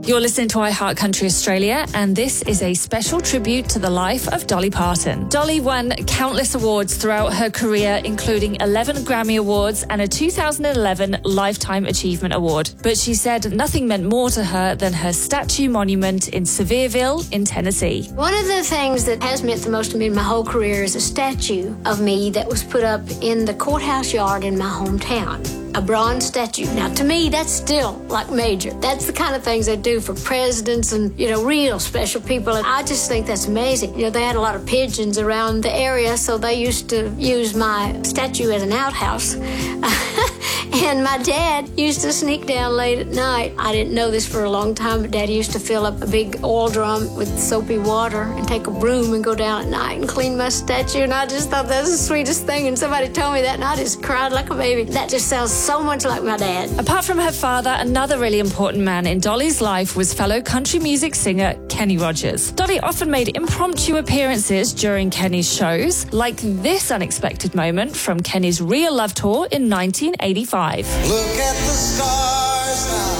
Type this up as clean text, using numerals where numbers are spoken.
You're listening to iHeart Country Australia, and this is a special tribute to the life of Dolly Parton. Dolly won countless awards throughout her career, including 11 Grammy Awards and a 2011 Lifetime Achievement Award. But she said nothing meant more to her than her statue monument in Sevierville in Tennessee. One of the things that has meant the most to me in my whole career is a statue of me that was put up in the courthouse yard in my hometown. A bronze statue. Now, to me, that's still like major. That's the kind of things they do for presidents and, real special people. And I just think that's amazing. They had a lot of pigeons around the area, so they used to use my statue as an outhouse. And my dad used to sneak down late at night. I didn't know this for a long time, but Dad used to fill up a big oil drum with soapy water and take a broom and go down at night and clean my statue. And I just thought that was the sweetest thing. And somebody told me that, and I just cried like a baby. That just sounds so much like my dad. Apart from her father, another really important man in Dolly's life was fellow country music singer Kenny Rogers. Dolly often made impromptu appearances during Kenny's shows, like this unexpected moment from Kenny's Real Love Tour in 1985. Look at the stars now.